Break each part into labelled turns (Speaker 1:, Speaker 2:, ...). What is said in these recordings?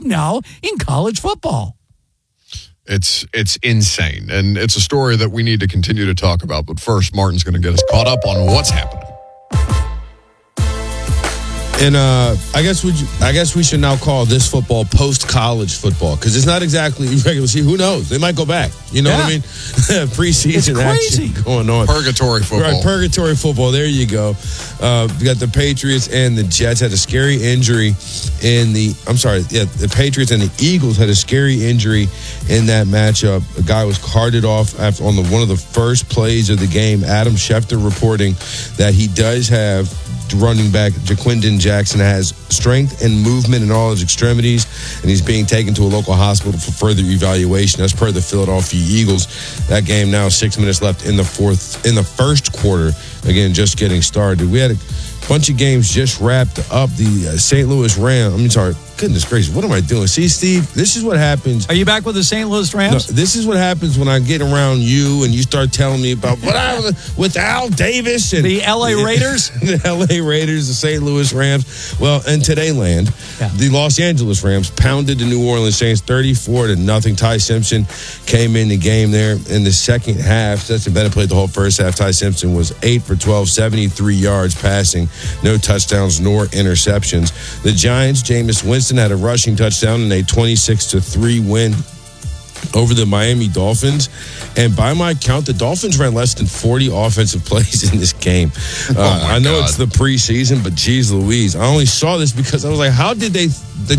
Speaker 1: now in college football.
Speaker 2: It's insane, and it's a story that we need to continue to talk about. But first, Martin's going to get us caught up on what's happening.
Speaker 3: And I guess we should now call this football post-college football, because it's not exactly regular season. Who knows? They might go back. You know what I mean? Preseason action going on.
Speaker 2: Purgatory football.
Speaker 3: Right, purgatory football. There you go. We got the Patriots and the Jets had a scary injury the Patriots and the Eagles had a scary injury in that matchup. A guy was carted off on one of the first plays of the game. Adam Schefter reporting that he does have running back Jaquindon Jackson has strength and movement in all his extremities, and he's being taken to a local hospital for further evaluation. As per the Philadelphia Eagles, that game now 6 minutes left in the first quarter. Again, just getting started. We had a bunch of games just wrapped up. The St. Louis Rams. Goodness gracious, what am I doing? See, Steve, this is what happens.
Speaker 1: Are you back with the St. Louis Rams?
Speaker 3: No, this is what happens when I get around you and you start telling me about with Al Davis and
Speaker 1: the L.A. Raiders.
Speaker 3: The L.A. Raiders, the St. Louis Rams. Well, in today land, the Los Angeles Rams pounded the New Orleans Saints 34-0. Ty Simpson came in the game there in the second half. Stetson Bennett played the whole first half. Ty Simpson was 8 for 12, 73 yards passing, no touchdowns nor interceptions. The Giants, Jameis Winston had a rushing touchdown in a 26-3 win over the Miami Dolphins. And by my count, the Dolphins ran less than 40 offensive plays in this game. I know it's the preseason, but geez Louise. I only saw this because I was like, how did the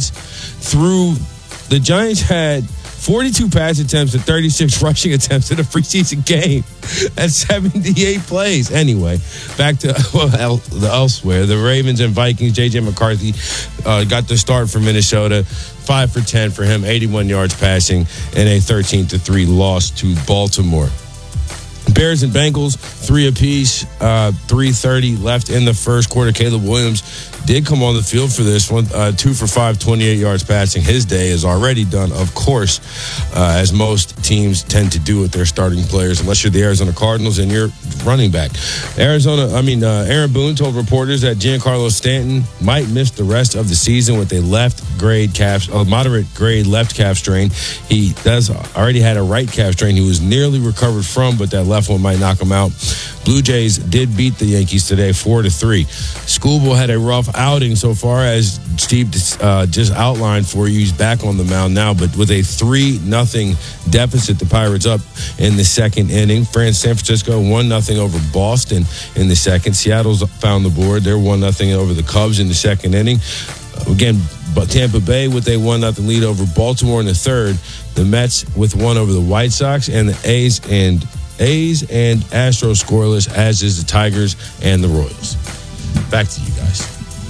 Speaker 3: Giants had 42 pass attempts and 36 rushing attempts in a preseason game. That's 78 plays. Anyway, back to elsewhere. The Ravens and Vikings, J.J. McCarthy got the start for Minnesota. 5 for 10 for him, 81 yards passing, and a 13-3 loss to Baltimore. Bears and Bengals, 3 apiece, 3:30 left in the first quarter. Caleb Williams did come on the field for this one, 2 for 5, 28 yards passing. His day is already done, of course, as most teams tend to do with their starting players, unless you're the Arizona Cardinals and you're running back. Aaron Boone told reporters that Giancarlo Stanton might miss the rest of the season with a moderate grade left calf strain. He does already had a right calf strain he was nearly recovered from, but that left one might knock him out. Blue Jays did beat the Yankees today 4-3. Schoolboy had a rough outing so far, as Steve just outlined for you. He's back on the mound now, but with a 3-0 deficit, the Pirates up in the second inning. San Francisco 1-0 over Boston in the second. Seattle's found the board. They're 1-0 over the Cubs in the second inning. Again, but Tampa Bay with a 1-0 lead over Baltimore in the third. The Mets with 1 over the White Sox, and the A's and Astros scoreless, as is the Tigers and the Royals. Back to you guys.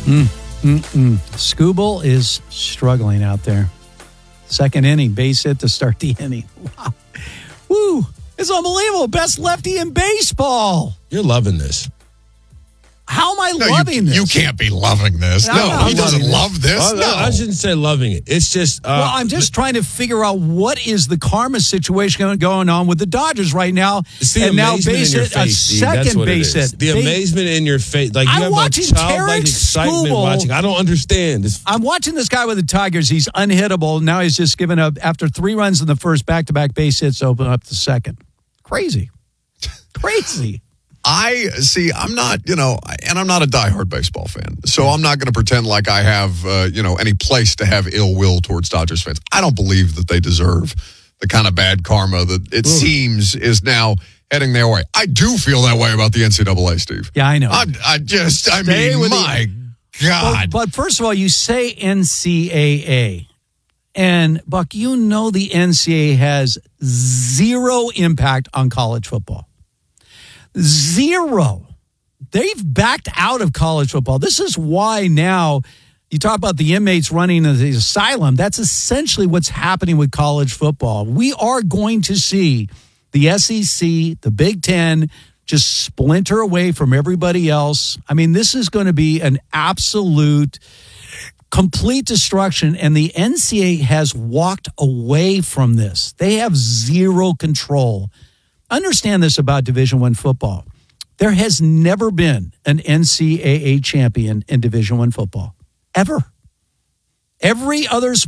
Speaker 1: Scooble is struggling out there. Second inning, base hit to start the inning. Wow. Woo. It's unbelievable. Best lefty in baseball.
Speaker 3: You're loving this.
Speaker 1: How am I loving this?
Speaker 2: You can't be loving this. No, he doesn't love this. No,
Speaker 3: I shouldn't say loving it. It's just...
Speaker 1: I'm just trying to figure out what is the karma situation going on with the Dodgers right now.
Speaker 3: It's the amazement in your face, Steve. That's what it is. The amazement in your face. Like, you have
Speaker 1: watching
Speaker 3: a childlike excitement watching. I don't understand.
Speaker 1: I'm watching this guy with the Tigers. He's unhittable. Now he's just given up, after 3 runs in the first, back-to-back base hits, open up the second. Crazy.
Speaker 2: I'm not, and I'm not a diehard baseball fan, so I'm not going to pretend like I have, any place to have ill will towards Dodgers fans. I don't believe that they deserve the kind of bad karma that it seems is now heading their way. I do feel that way about the NCAA, Steve.
Speaker 1: Yeah, I know.
Speaker 2: My God.
Speaker 1: But first of all, you say NCAA. And, Buck, the NCAA has zero impact on college football. Zero. They've backed out of college football. This is why now you talk about the inmates running the asylum. That's essentially what's happening with college football. We are going to see the SEC, the Big Ten, just splinter away from everybody else. I mean, this is going to be an absolute complete destruction, and the NCAA has walked away from this. They have zero control. Understand this about Division I football. There has never been an NCAA champion in Division I football, ever. Every other